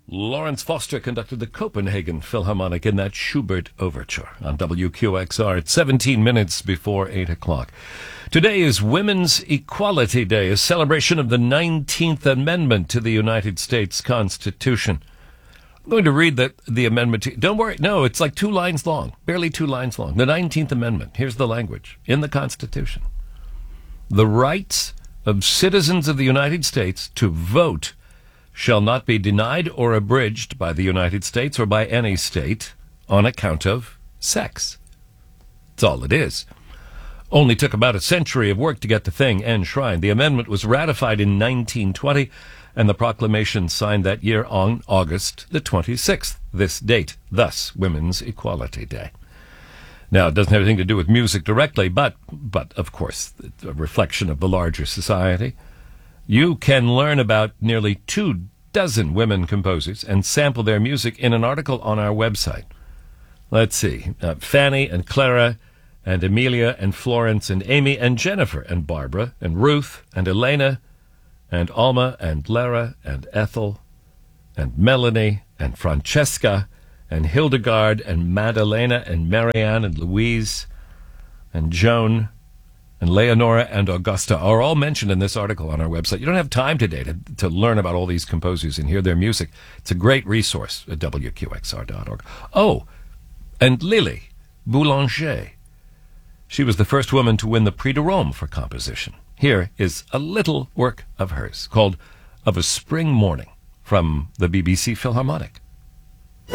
Lawrence Foster conducted the Copenhagen Philharmonic in that Schubert Overture on WQXR at 17 minutes before 8 o'clock. Today is Women's Equality Day, a celebration of the 19th Amendment to the United States Constitution. I'm going to read the amendment. Don't worry. No, it's like 2 lines long, barely 2 lines long. The 19th Amendment. Here's the language in the Constitution. The rights of citizens of the United States to vote shall not be denied or abridged by the United States or by any state on account of sex. That's all it is. Only took about a century of work to get the thing enshrined. The amendment was ratified in 1920, and the proclamation signed that year on August the 26th, this date, thus Women's Equality Day. Now, it doesn't have anything to do with music directly, but of course, it's a reflection of the larger society. You can learn about nearly 24 women composers and sample their music in an article on our website. Let's see. Fanny and Clara and Amelia and Florence and Amy and Jennifer and Barbara and Ruth and Elena and Alma and Lara and Ethel and Melanie and Francesca and Hildegard and Madalena and Marianne and Louise and Joan and Leonora and Augusta are all mentioned in this article on our website. You don't have time today to learn about all these composers and hear their music. It's a great resource at WQXR.org. Oh, and Lily Boulanger. She was the first woman to win the Prix de Rome for composition. Here is a little work of hers called Of a Spring Morning from the BBC Philharmonic.